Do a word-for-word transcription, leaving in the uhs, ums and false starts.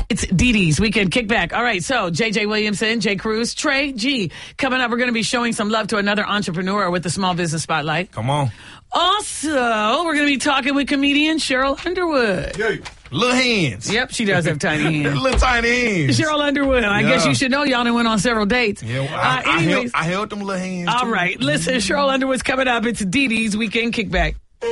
It's Dee Dee's Weekend Kickback. All right, so J J Williamson, Jay Cruz, Trey G. Coming up, we're going to be showing some love to another entrepreneur with the Small Business Spotlight. Come on. Also, we're going to be talking with comedian Cheryl Underwood. Yeah. Little hands. Yep, she does have tiny hands. Little tiny hands. Cheryl Underwood. I Yeah. guess you should know y'all done went on several dates. Yeah, well, uh, I, I, anyways, held, I held them little hands. all too. right. Listen, Cheryl Underwood's coming up. It's Dee Dee's Weekend Kickback.